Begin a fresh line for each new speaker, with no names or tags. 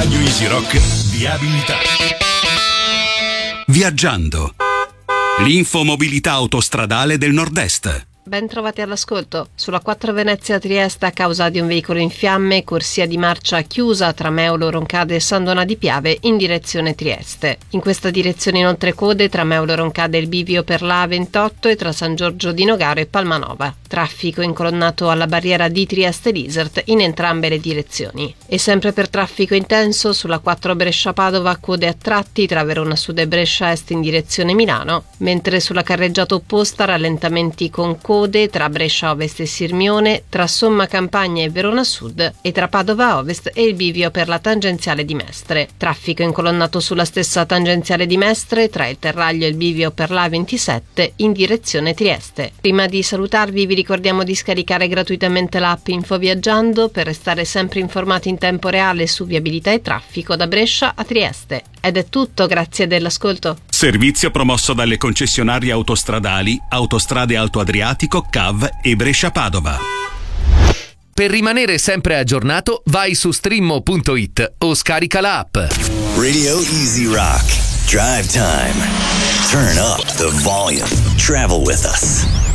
Radio Easy Rock Viabilità. Viaggiando. L'infomobilità autostradale del Nord-Est.
Ben trovati all'ascolto. Sulla 4 Venezia Trieste, a causa di un veicolo in fiamme, corsia di marcia chiusa tra Meulo Roncade e San Donà di Piave in direzione Trieste. In questa direzione inoltre code tra Meulo Roncade e il bivio per la A28 e tra San Giorgio di Nogaro e Palmanova. Traffico incolonnato alla barriera di Trieste-Lisert in entrambe le direzioni. E sempre per traffico intenso, sulla 4 Brescia-Padova code a tratti tra Verona Sud e Brescia Est in direzione Milano, mentre sulla carreggiata opposta rallentamenti con code tra Brescia Ovest e Sirmione, tra Somma Campagna e Verona Sud e tra Padova Ovest e il bivio per la tangenziale di Mestre. Traffico incolonnato sulla stessa tangenziale di Mestre tra il Terraglio e il bivio per la A27 in direzione Trieste. Prima di salutarvi vi ricordiamo di scaricare gratuitamente l'app Info Viaggiando per restare sempre informati in tempo reale su viabilità e traffico da Brescia a Trieste. Ed è tutto, grazie dell'ascolto.
Servizio promosso dalle concessionarie autostradali Autostrade Alto Adriatico, CAV e Brescia-Padova.
Per rimanere sempre aggiornato, vai su streammo.it o scarica l'app.
Radio Easy Rock. Drive time. Turn up the volume. Travel with us.